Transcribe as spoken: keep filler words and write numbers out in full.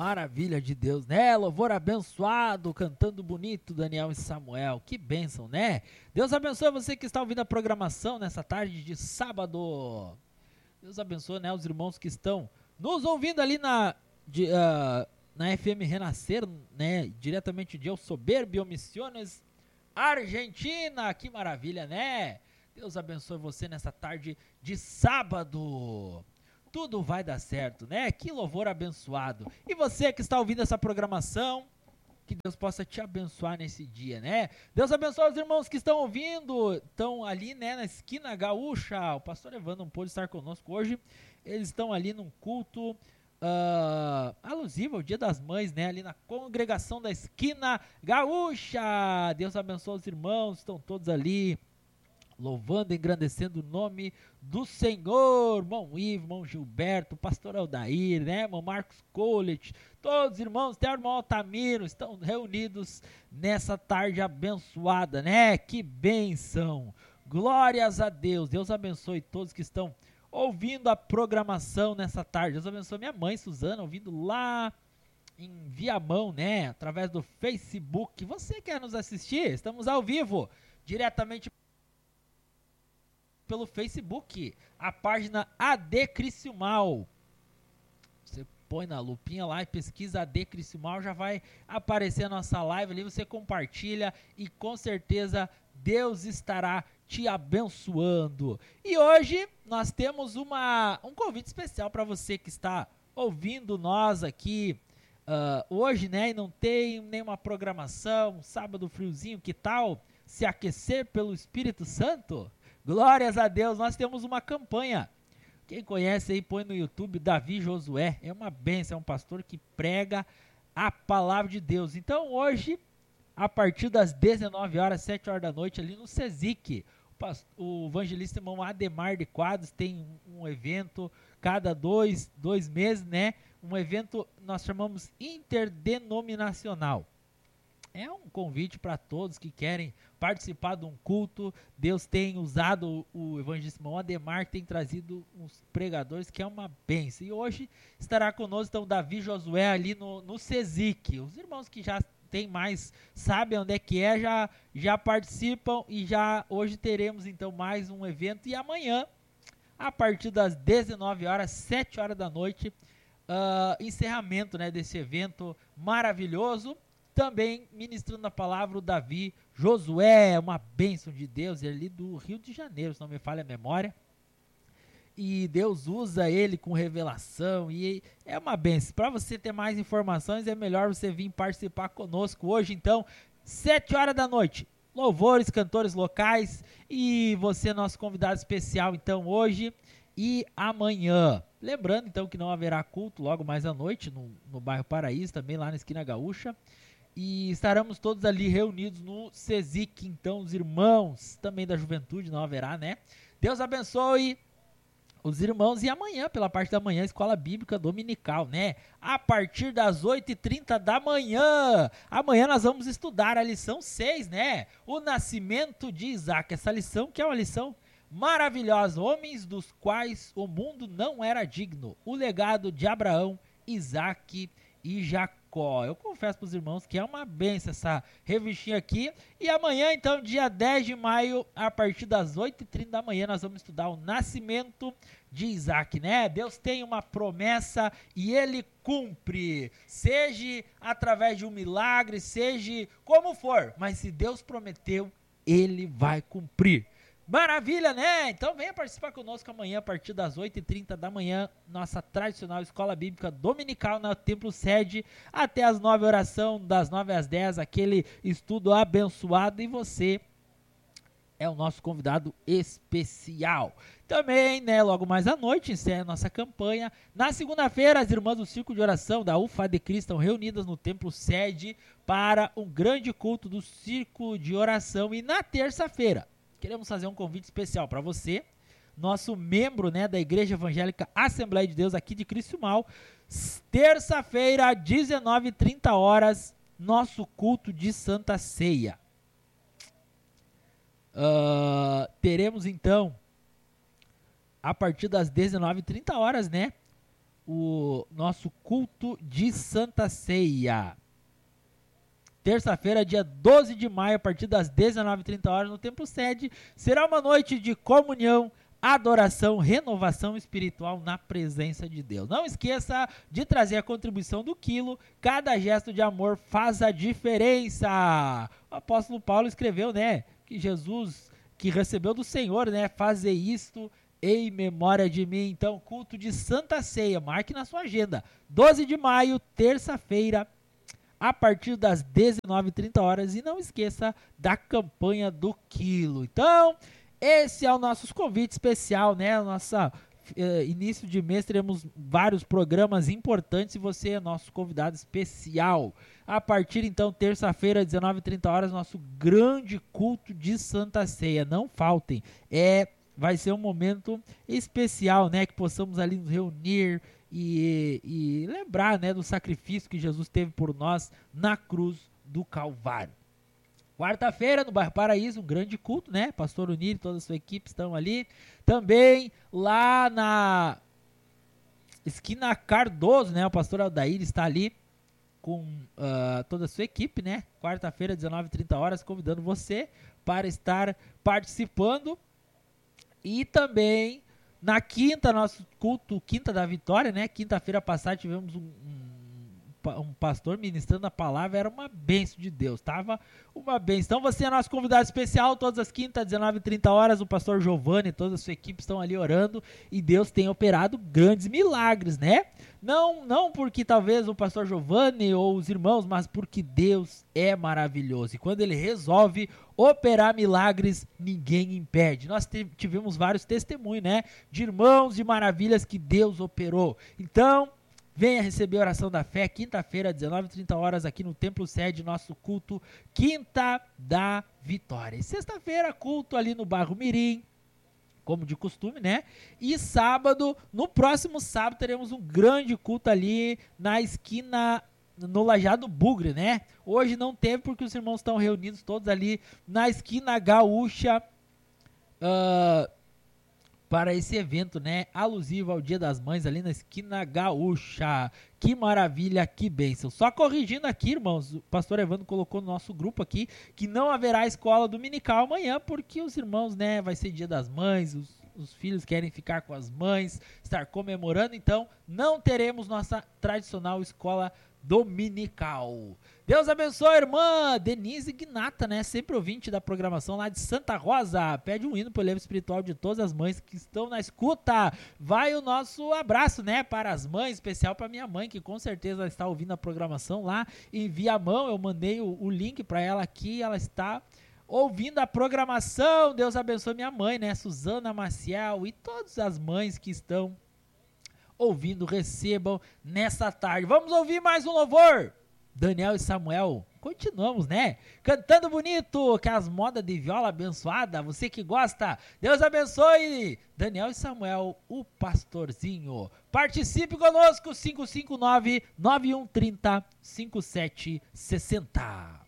Maravilha de Deus, né? Louvor abençoado, cantando bonito, Daniel e Samuel. Que bênção, né? Deus abençoe você que está ouvindo a programação nessa tarde de sábado. Deus abençoe, né, os irmãos que estão nos ouvindo ali na, de, uh, na F M Renascer, né? Diretamente de El Soberbio Misiones, Argentina. Que maravilha, né? Deus abençoe você nessa tarde de sábado. Tudo vai dar certo, né? Que louvor abençoado. E você que está ouvindo essa programação, que Deus possa te abençoar nesse dia, né? Deus abençoe os irmãos que estão ouvindo, estão ali, né, na esquina gaúcha. O pastor Evandro não pôde estar conosco hoje. Eles estão ali num culto uh, alusivo ao Dia das Mães, né? Ali na congregação da esquina gaúcha. Deus abençoe os irmãos, estão todos ali louvando e engrandecendo o nome do Senhor. Irmão Ivo, irmão Gilberto, pastor Aldair, né, irmão Marcos Collet, todos os irmãos, até o irmão Altamiro, estão reunidos nessa tarde abençoada, né? Que bênção! Glórias a Deus. Deus abençoe todos que estão ouvindo a programação nessa tarde. Deus abençoe minha mãe, Suzana, ouvindo lá em Viamão, né, através do Facebook. Você quer nos assistir? Estamos ao vivo, diretamente pelo Facebook, a página A D Criciúmal. Você põe na lupinha lá e pesquisa A D Criciúmal, já vai aparecer a nossa live ali, você compartilha e com certeza Deus estará te abençoando. E hoje nós temos uma, um convite especial para você que está ouvindo nós aqui uh, hoje, né, e não tem nenhuma programação, sábado friozinho, que tal se aquecer pelo Espírito Santo? Glórias a Deus, nós temos uma campanha. Quem conhece aí, põe no YouTube, Davi Josué. É uma bênção, é um pastor que prega a palavra de Deus. Então hoje, a partir das dezenove horas, sete horas da noite, ali no Sesic, o, pastor, o evangelista irmão Ademar de Quadros tem um, um evento cada dois, dois meses, né? Um evento nós chamamos interdenominacional. É um convite para todos que querem participar de um culto. Deus tem usado o evangelista irmão Ademar, que tem trazido uns pregadores, que é uma bênção. E hoje estará conosco então Davi Josué ali no, no Sesic. Os irmãos que já têm mais, sabem onde é que é, já, já participam e já hoje teremos então mais um evento. E amanhã, a partir das dezenove horas, sete horas da noite, uh, encerramento, né, desse evento maravilhoso. Também ministrando a palavra o Davi Josué, uma bênção de Deus, ele é ali do Rio de Janeiro, se não me falha a memória. E Deus usa ele com revelação e é uma bênção. Para você ter mais informações, é melhor você vir participar conosco hoje, então, sete horas da noite. Louvores, cantores locais e você, nosso convidado especial, então, hoje e amanhã. Lembrando, então, que não haverá culto logo mais à noite no, no bairro Paraíso, também lá na esquina gaúcha. E estaremos todos ali reunidos no Sesic, então os irmãos também da juventude não haverá, né? Deus abençoe os irmãos e amanhã, pela parte da manhã, Escola Bíblica Dominical, né? A partir das oito e trinta da manhã, amanhã nós vamos estudar a lição seis, né? O nascimento de Isaac, essa lição que é uma lição maravilhosa, homens dos quais o mundo não era digno, o legado de Abraão, Isaac e Jacó. Eu confesso para os irmãos que é uma benção essa revistinha aqui. E amanhã, então, dia dez de maio, a partir das oito e trinta da manhã, nós vamos estudar o nascimento de Isaac, né? Deus tem uma promessa e ele cumpre, seja através de um milagre, seja como for, mas se Deus prometeu, ele vai cumprir. Maravilha, né? Então venha participar conosco amanhã a partir das oito e trinta da manhã, nossa tradicional Escola Bíblica Dominical na Templo Sede, até as nove oração, das nove às dez, aquele estudo abençoado, e você é o nosso convidado especial. Também, né, logo mais à noite, encerra a nossa campanha. Na segunda-feira, as irmãs do Círculo de Oração da U F A D C R I estão reunidas no Templo Sede para um grande culto do Círculo de Oração. E na terça-feira, queremos fazer um convite especial para você, nosso membro, né, da Igreja Evangélica Assembleia de Deus aqui de Criciúmal. Terça-feira, dezenove e trinta horas, nosso culto de Santa Ceia. Uh, teremos então, a partir das dezenove e trinta horas, né, o nosso culto de Santa Ceia. Terça-feira, dia doze de maio, a partir das dezenove e trinta horas, no Templo Sede, será uma noite de comunhão, adoração, renovação espiritual na presença de Deus. Não esqueça de trazer a contribuição do quilo, cada gesto de amor faz a diferença. O apóstolo Paulo escreveu, né, que Jesus, que recebeu do Senhor, né, fazer isto em memória de mim. Então, culto de Santa Ceia, marque na sua agenda, doze de maio, terça-feira, a partir das dezenove e trinta horas, e não esqueça da campanha do quilo. Então, esse é o nosso convite especial, né? Nossa uh, início de mês teremos vários programas importantes e você é nosso convidado especial. A partir então, terça-feira, dezenove e trinta horas, nosso grande culto de Santa Ceia. Não faltem. É, vai ser um momento especial, né? Que possamos ali nos reunir e, e lembrar, né, do sacrifício que Jesus teve por nós na cruz do Calvário. Quarta-feira, no Bairro Paraíso, um grande culto, né? Pastor Unir e toda a sua equipe estão ali. Também lá na esquina Cardoso, né? O pastor Aldair está ali com uh, toda a sua equipe, né? Quarta-feira, dezenove e trinta horas, convidando você para estar participando. E também na quinta, nosso culto, quinta da vitória, né? Quinta-feira passada tivemos um, um, um pastor ministrando a palavra, era uma bênção de Deus, tava uma bênção. Então você é nosso convidado especial, todas as quintas, dezenove e trinta horas, o pastor Giovanni e toda a sua equipe estão ali orando e Deus tem operado grandes milagres, né? Não, não porque talvez o pastor Giovanni ou os irmãos, mas porque Deus é maravilhoso. E quando ele resolve operar milagres, ninguém impede. Nós tivemos vários testemunhos, né? De irmãos, de maravilhas que Deus operou. Então, venha receber a oração da fé, quinta-feira, dezenove e trinta horas, aqui no Templo Sede, nosso culto, Quinta da Vitória. E sexta-feira, culto ali no Bairro Mirim, como de costume, né? E sábado, no próximo sábado, teremos um grande culto ali na esquina, no Lajado Bugre, né? Hoje não teve porque os irmãos estão reunidos todos ali na esquina gaúcha uh, para esse evento, né? Alusivo ao Dia das Mães ali na esquina gaúcha. Que maravilha, que bênção. Só corrigindo aqui, irmãos, o pastor Evandro colocou no nosso grupo aqui que não haverá escola dominical amanhã porque os irmãos, né? Vai ser Dia das Mães, os, os filhos querem ficar com as mães, estar comemorando, então não teremos nossa tradicional escola dominical. Deus abençoe a irmã Denise Gnata, né? Sempre ouvinte da programação lá de Santa Rosa. Pede um hino pro elevo espiritual de todas as mães que estão na escuta. Vai o nosso abraço, né? Para as mães, especial para minha mãe, que com certeza está ouvindo a programação lá. Envia a mão, eu mandei o, o link para ela aqui, ela está ouvindo a programação. Deus abençoe minha mãe, né? Suzana Maciel e todas as mães que estão ouvindo, recebam nessa tarde. Vamos ouvir mais um louvor. Daniel e Samuel, continuamos, né? Cantando bonito, que as modas de viola abençoada, você que gosta, Deus abençoe. Daniel e Samuel, o pastorzinho. Participe conosco, cinco cinco nove, nove um três zero, cinco sete seis zero.